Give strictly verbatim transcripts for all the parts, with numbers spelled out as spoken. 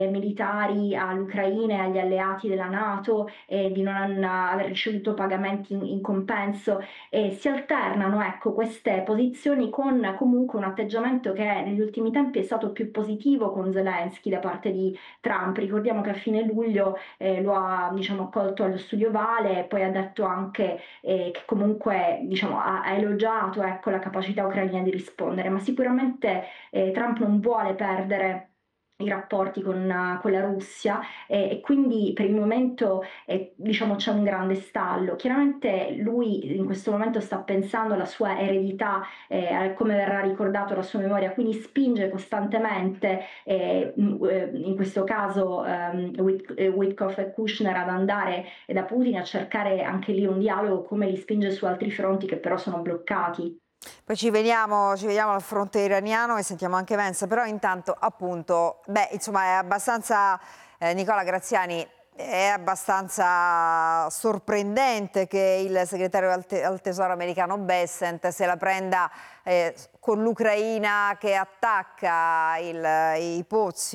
militari all'Ucraina e agli alleati della NATO e di non aver ricevuto pagamenti in in compenso, e si alternano, ecco, queste posizioni con comunque un atteggiamento che negli ultimi tempi è stato più positivo con Zelensky da parte di Trump. Ricordiamo che a fine luglio, ehm, lo ha diciamo accolto allo Studio Ovale e poi ha detto anche, ehm, che comunque diciamo ha ha elogiato, ecco, la capacità ucraina di rispondere, ma sicuramente, ehm, Trump non vuole perdere i rapporti con con la Russia, e e quindi per il momento, ehm, diciamo c'è un grande stallo. Chiaramente lui in questo momento sta pensando alla sua eredità, ehm, a come verrà ricordato la sua memoria, quindi spinge costantemente, ehm, mhmm, ehm, in questo caso, ehm, Wit ehm, Witkoff e Kushner ad andare da Putin a cercare anche lì un dialogo, come li spinge su altri fronti che però sono bloccati. Poi ci vediamo, ci vediamo al fronte iraniano e sentiamo anche Vance, però intanto appunto, beh, insomma è abbastanza, eh, Nicola Graziani, è abbastanza sorprendente che il segretario al, te al tesoro americano Bessent se la prenda eh, con l'Ucraina che attacca il, i pozzi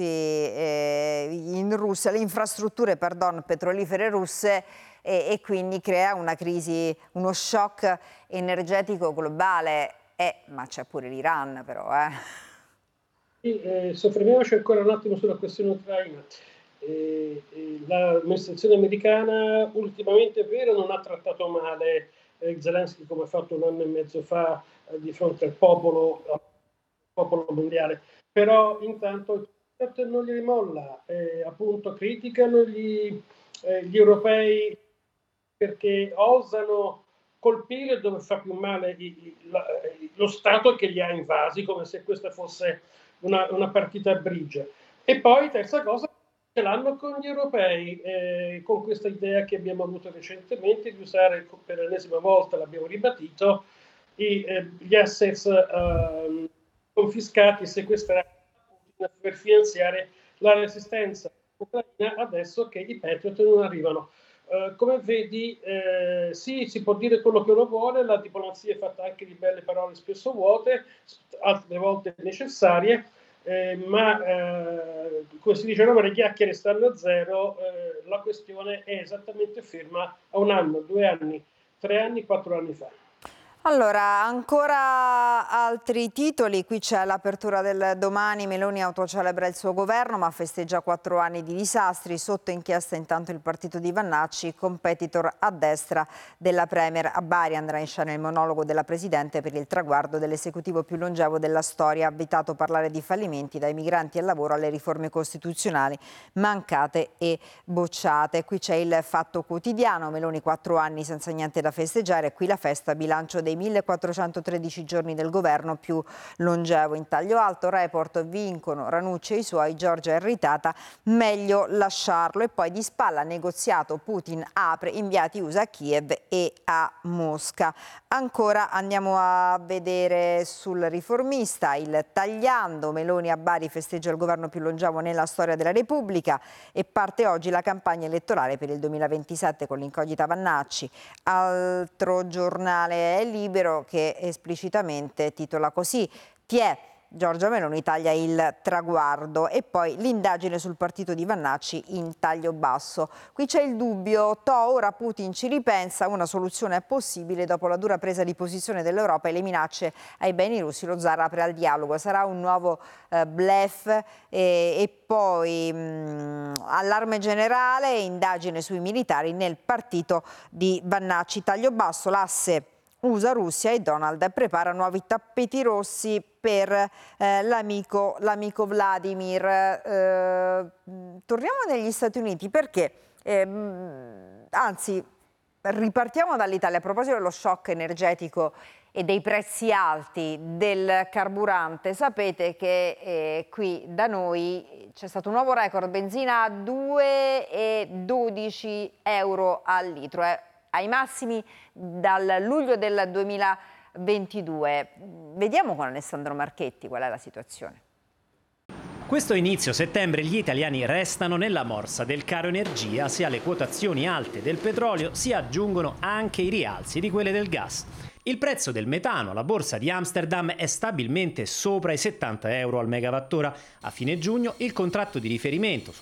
eh, in Russia, le infrastrutture, pardon, petrolifere russe, e, e quindi crea una crisi, uno shock energetico globale. Eh, ma c'è pure l'Iran però, eh. Sì, eh, soffermiamoci ancora un attimo sulla questione ucraina. Eh, eh, l'amministrazione americana ultimamente, è vero, non ha trattato male eh, Zelensky come ha fatto un anno e mezzo fa eh, di fronte al popolo, al popolo mondiale, però intanto non li rimolla, eh, appunto criticano gli, eh, gli europei perché osano colpire dove fa più male i, i, la, lo Stato che li ha invasi, come se questa fosse una, una partita a bridge. E poi, terza cosa, ce l'hanno con gli europei, eh, con questa idea che abbiamo avuto recentemente di usare per l'ennesima volta, l'abbiamo ribadito, i, eh, gli assets eh, confiscati e sequestrati per finanziare la resistenza ucraina adesso che i Patriot non arrivano. Uh, come vedi, eh, sì, si può dire quello che uno vuole, la diplomazia è fatta anche di belle parole spesso vuote, altre volte necessarie, eh, ma eh, come si dice, no, le chiacchiere stanno a zero, eh, la questione è esattamente ferma a un anno, due anni, tre anni, quattro anni fa. Allora, ancora altri titoli, qui c'è l'apertura del Domani, Meloni autocelebra il suo governo ma festeggia quattro anni di disastri, sotto inchiesta intanto il partito di Vannacci, competitor a destra della Premier. A Bari andrà in scena il monologo della Presidente per il traguardo dell'esecutivo più longevo della storia, avvitato a parlare di fallimenti dai migranti al lavoro alle riforme costituzionali mancate e bocciate. Qui c'è il Fatto Quotidiano, Meloni quattro anni senza niente da festeggiare, qui la festa, bilancio dei millequattrocentotredici giorni del governo più longevo. In taglio alto, Report, vincono Ranucci e i suoi, Giorgia è irritata, meglio lasciarlo. E poi di spalla negoziato, Putin apre, inviati U S A a Kiev e a Mosca. Ancora andiamo a vedere sul Riformista, il tagliando, Meloni a Bari festeggia il governo più longevo nella storia della Repubblica, e parte oggi la campagna elettorale per il duemilaventisette con l'incognita Vannacci. Altro giornale è Libero che esplicitamente titola così: Ti è Giorgia Meloni taglia il traguardo, e poi l'indagine sul partito di Vannacci in taglio basso. Qui c'è il dubbio, toh, ora Putin ci ripensa, una soluzione è possibile dopo la dura presa di posizione dell'Europa e le minacce ai beni russi, lo zar apre al dialogo, sarà un nuovo eh, bluff. E, e poi mh, allarme generale, indagine sui militari nel partito di Vannacci, taglio basso, l'asse U S A-Russia e Donald prepara nuovi tappeti rossi per eh, l'amico Vladimir. Eh, torniamo negli Stati Uniti perché, eh, anzi, ripartiamo dall'Italia. A proposito dello shock energetico e dei prezzi alti del carburante, sapete che eh, qui da noi c'è stato un nuovo record, benzina a due e dodici euro al litro, eh, ai massimi dal luglio del duemilaventidue. Vediamo con Alessandro Marchetti qual è la situazione. Questo inizio settembre gli italiani restano nella morsa del caro energia, sia le quotazioni alte del petrolio si aggiungono anche i rialzi di quelle del gas. Il prezzo del metano alla borsa di Amsterdam è stabilmente sopra i settanta euro al megawattora. A fine giugno il contratto di riferimento